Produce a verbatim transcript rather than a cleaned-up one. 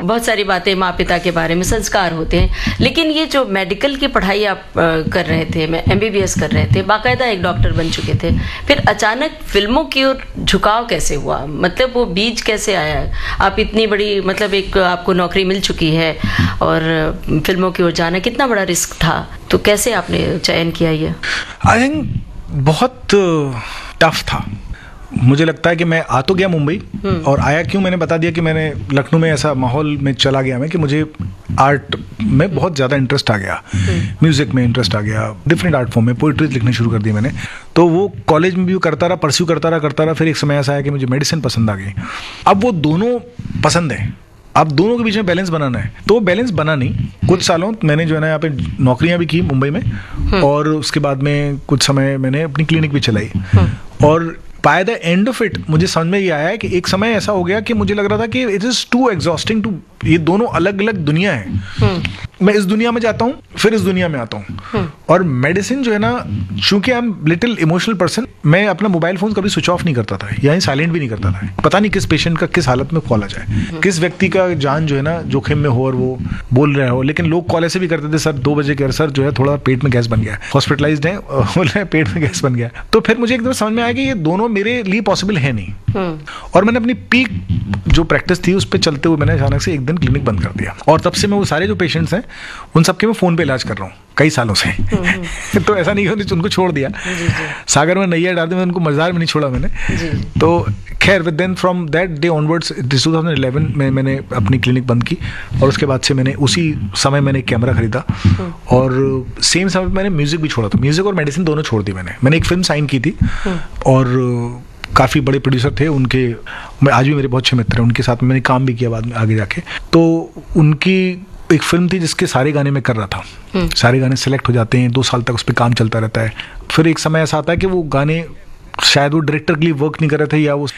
बहुत सारी बातें माँ पिता के बारे में, संस्कार होते हैं, लेकिन ये जो मेडिकल की पढ़ाई आप कर रहे थे, मैं एमबीबीएस कर रहे थे, बाकायदा एक डॉक्टर बन चुके थे, फिर अचानक फिल्मों की ओर झुकाव कैसे हुआ? मतलब वो बीज कैसे आया? आप इतनी बड़ी, मतलब एक आपको नौकरी मिल चुकी है और फिल्मों की ओर जाना कितना बड़ा रिस्क था, तो कैसे आपने चयन किया ये? आई थिंक बहुत टफ था। मुझे लगता है कि मैं आ तो गया मुंबई, और आया क्यों मैंने बता दिया कि मैंने लखनऊ में ऐसा माहौल में चला गया मैं कि मुझे आर्ट में बहुत ज़्यादा इंटरेस्ट आ गया, म्यूज़िक में इंटरेस्ट आ गया, डिफरेंट आर्ट फॉर्म में पोइट्रीज लिखनी शुरू कर दी मैंने। तो वो कॉलेज में भी करता रहा, परस्यू करता रहा करता रहा फिर एक समय ऐसा आया कि मुझे मेडिसिन पसंद आ गई। अब वो दोनों पसंद है, अब दोनों के बीच में बैलेंस बनाना है, तो वो बैलेंस बना नहीं। कुछ सालों मैंने जो है ना यहाँ पे नौकरियाँ भी की मुंबई में, और उसके बाद में कुछ समय मैंने अपनी क्लिनिक भी चलाई, और by the end of it मुझे समझ में ये आया है कि एक समय ऐसा हो गया कि मुझे लग रहा था कि it is to exhausting to, ये दोनों अलग अलग दुनिया है। मैं इस दुनिया में जाता हूँ, फिर इस दुनिया में आता हूँ, और मेडिसिन जो है ना, चूंकि I am little emotional person, मैं अपना मोबाइल फोन कभी स्विच ऑफ नहीं करता था, यानी साइलेंट भी नहीं करता था। पता नहीं किस पेशेंट का किस हालत में कॉल आ जाए, किस व्यक्ति का जान जो है ना जोखिम में हो और वो बोल रहे हो। लेकिन लोग कॉल ऐसे भी करते थे, सर दो बजे के सर जो है थोड़ा पेट में गैस बन गया, हॉस्पिटलाइज्ड है, बोल रहे हैं पेट में गैस बन गया। तो फिर मुझे एकदम समझ में आया कि ये दोनों मेरे लिए पॉसिबल है नहीं, और मैंने अपनी पीक जो प्रैक्टिस थी उस पर चलते हुए मैंने अचानक से एक दिन क्लिनिक बंद कर दिया, और तब से मैं वो सारे जो पेशेंट्स हैं उन सबके मैं फ़ोन पे इलाज कर रहा हूँ कई सालों से। तो ऐसा नहीं कि उनको छोड़ दिया, सागर में नैया डाल दी, मैं उनको मज़दार में नहीं छोड़ा मैंने। तो खैर then from that day onwards two thousand eleven में मैंने अपनी क्लिनिक बंद की, और उसके बाद से मैंने उसी समय मैंने एक कैमरा खरीदा, और सेम समय मैंने म्यूज़िक भी छोड़ा था, म्यूज़िक और मेडिसिन दोनों छोड़ दी मैंने। मैंने एक फिल्म साइन की थी, और काफ़ी बड़े प्रोड्यूसर थे उनके, मैं आज भी मेरे बहुत अच्छे मित्र हैं, उनके साथ मैंने काम भी किया बाद में आगे जाके। तो उनकी एक फिल्म थी जिसके सारे गाने मैं कर रहा था, सारे गाने सेलेक्ट हो जाते हैं, दो साल तक उस पर काम चलता रहता है। फिर एक समय ऐसा आता है कि वो गाने शायद वो डायरेक्टर के लिए वर्क नहीं कर रहे थे, या वो